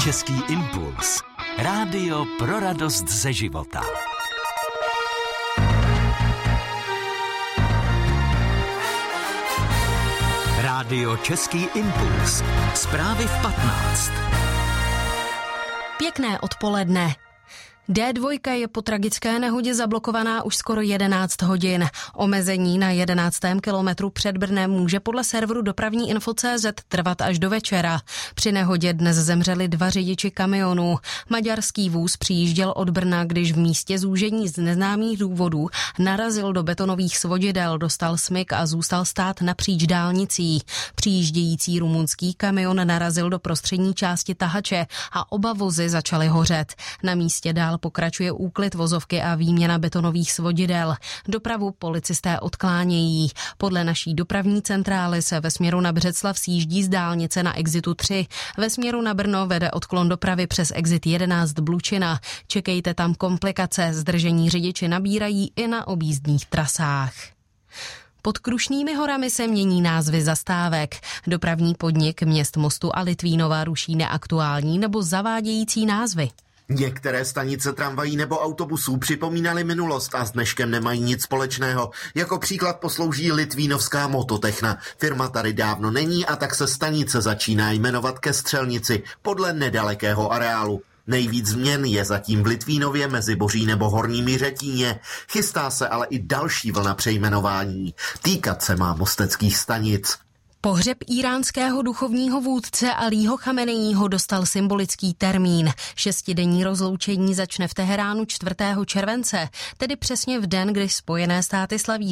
Český impuls. Rádio pro radost ze života. Rádio Český impuls. Zprávy v 15. Pěkné odpoledne. D2 je po tragické nehodě zablokovaná už skoro 11 hodin. Omezení na 11. kilometru před Brnem může podle serveru dopravní info.cz trvat až do večera. Při nehodě dnes zemřeli 2 řidiči kamionů. Maďarský vůz přijížděl od Brna, když v místě zúžení z neznámých důvodů narazil do betonových svodidel, dostal smyk a zůstal stát napříč dálnicí. Přijíždějící rumunský kamion narazil do prostřední části tahače a oba vozy začaly hořet. Na místě dál pokračuje úklid vozovky a výměna betonových svodidel. Dopravu policisté odklánějí. Podle naší dopravní centrály se ve směru na Břeclav sjíždí z dálnice na exitu 3. Ve směru na Brno vede odklon dopravy přes exit 11 Blučina. Čekejte tam komplikace, zdržení řidiči nabírají i na objízdných trasách. Pod Krušnými horami se mění názvy zastávek. Dopravní podnik měst Mostu a Litvínova ruší neaktuální nebo zavádějící názvy. Některé stanice tramvají nebo autobusů připomínaly minulost a s dneškem nemají nic společného. Jako příklad poslouží litvínovská Mototechna. Firma tady dávno není a tak se stanice začíná jmenovat ke Střelnici podle nedalekého areálu. Nejvíc změn je zatím v Litvínově, Meziboří nebo Horním Řetíně. Chystá se ale i další vlna přejmenování. Týkat se má mosteckých stanic. Pohřeb íránského duchovního vůdce Alího Chameneího dostal symbolický termín. 6denní rozloučení začne v Teheránu 4. července, tedy přesně v den, kdy Spojené státy slaví